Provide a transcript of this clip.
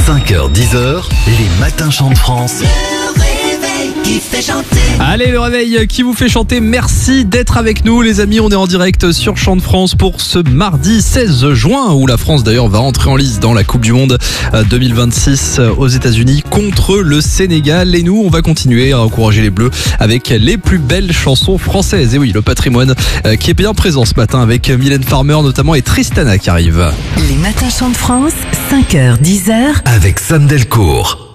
5h-10h, les matins chantent France. Le réveil qui fait chanter. Allez, le réveil qui vous fait chanter, merci d'être avec nous les amis, on est en direct sur Chant de France pour ce mardi 16 juin où la France d'ailleurs va entrer en lice dans la Coupe du Monde 2026 aux États-Unis contre le Sénégal, et nous on va continuer à encourager les Bleus avec les plus belles chansons françaises. Et oui, le patrimoine qui est bien présent ce matin avec Mylène Farmer notamment et Tristana qui arrive. Les matins chantent France, 5h, 10h. Avec Sam Delcourt.